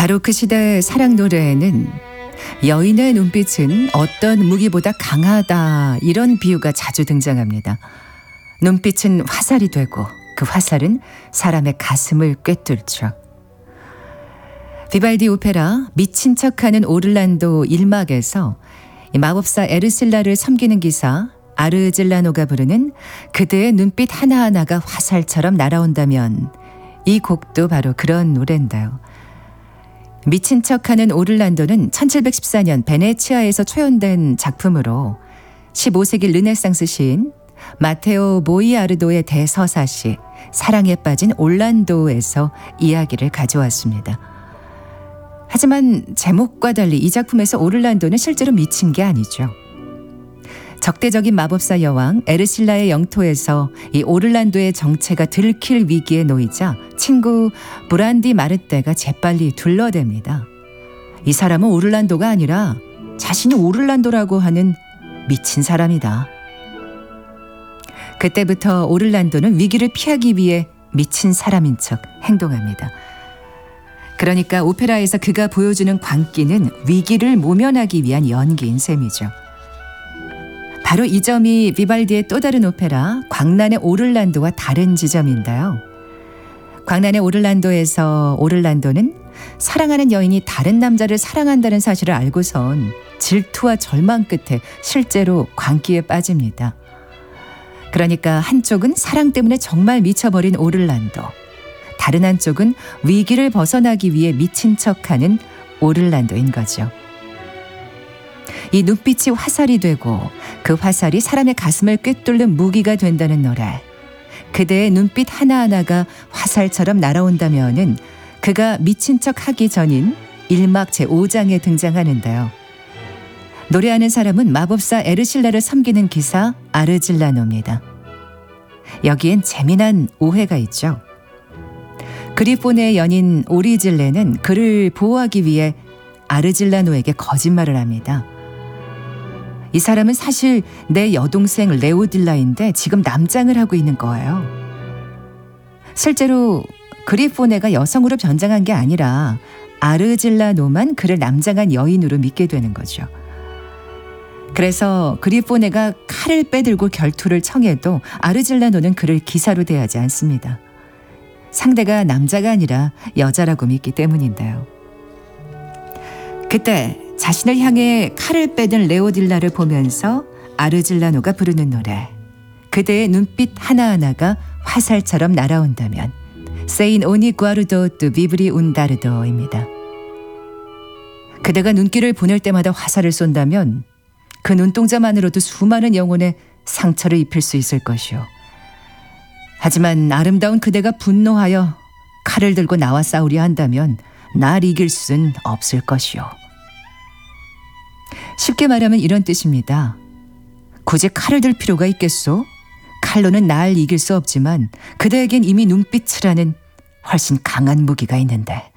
바로 그 시대의 사랑 노래에는 여인의 눈빛은 어떤 무기보다 강하다 이런 비유가 자주 등장합니다. 눈빛은 화살이 되고 그 화살은 사람의 가슴을 꿰뚫죠. 비발디 오페라 미친 척하는 오를란도 1막에서 마법사 에르실라를 섬기는 기사 아르질라노가 부르는 그대의 눈빛 하나하나가 화살처럼 날아온다면, 이 곡도 바로 그런 노래인데요. 미친 척하는 오를란도는 1714년 베네치아에서 초연된 작품으로 15세기 르네상스 시인 마테오 모이아르도의 대서사시 사랑에 빠진 올란도에서 이야기를 가져왔습니다. 하지만 제목과 달리 이 작품에서 오를란도는 실제로 미친 게 아니죠. 적대적인 마법사 여왕 에르실라의 영토에서 이 오를란도의 정체가 들킬 위기에 놓이자 친구 브란디 마르떼가 재빨리 둘러댑니다. 이 사람은 오를란도가 아니라 자신이 오를란도라고 하는 미친 사람이다. 그때부터 오를란도는 위기를 피하기 위해 미친 사람인 척 행동합니다. 그러니까 오페라에서 그가 보여주는 광기는 위기를 모면하기 위한 연기인 셈이죠. 바로 이 점이 비발디의 또 다른 오페라 광란의 오를란도와 다른 지점인데요. 광란의 오를란도에서 오를란도는 사랑하는 여인이 다른 남자를 사랑한다는 사실을 알고선 질투와 절망 끝에 실제로 광기에 빠집니다. 그러니까 한쪽은 사랑 때문에 정말 미쳐버린 오를란도, 다른 한쪽은 위기를 벗어나기 위해 미친 척하는 오를란도인 거죠. 이 눈빛이 화살이 되고 그 화살이 사람의 가슴을 꿰뚫는 무기가 된다는 노래. 그대의 눈빛 하나하나가 화살처럼 날아온다면은 그가 미친 척 하기 전인 1막 제5장에 등장하는데요. 노래하는 사람은 마법사 에르실라를 섬기는 기사 아르질라노입니다. 여기엔 재미난 오해가 있죠. 그리포네의 연인 오리질레는 그를 보호하기 위해 아르질라노에게 거짓말을 합니다. 이 사람은 사실 내 여동생 레오딜라인데 지금 남장을 하고 있는 거예요. 실제로 그리포네가 여성으로 변장한 게 아니라 아르질라노만 그를 남장한 여인으로 믿게 되는 거죠. 그래서 그리포네가 칼을 빼들고 결투를 청해도 아르질라노는 그를 기사로 대하지 않습니다. 상대가 남자가 아니라 여자라고 믿기 때문인데요. 그때 자신을 향해 칼을 빼든 레오딜라를 보면서 아르질라노가 부르는 노래, 그대의 눈빛 하나하나가 화살처럼 날아온다면 세인 오니 구아르도 뚜 비브리 운다르도입니다. 그대가 눈길을 보낼 때마다 화살을 쏜다면 그 눈동자만으로도 수많은 영혼에 상처를 입힐 수 있을 것이오. 하지만 아름다운 그대가 분노하여 칼을 들고 나와 싸우려 한다면 날 이길 수는 없을 것이오. 쉽게 말하면 이런 뜻입니다. 굳이 칼을 들 필요가 있겠소? 칼로는 날 이길 수 없지만 그대에겐 이미 눈빛이라는 훨씬 강한 무기가 있는데.